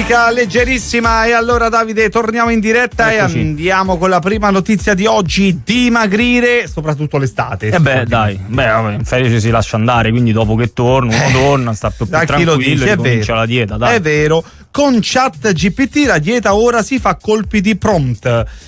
Musica leggerissima. E allora Davide, torniamo in diretta. Eccoci. E andiamo con la prima notizia di oggi: dimagrire, soprattutto l'estate. Vabbè, in ferie ci si lascia andare, quindi dopo che torna, uno torna, sta più tranquillo e comincia la dieta, dai. È vero. Con ChatGPT la dieta ora si fa colpi di prompt.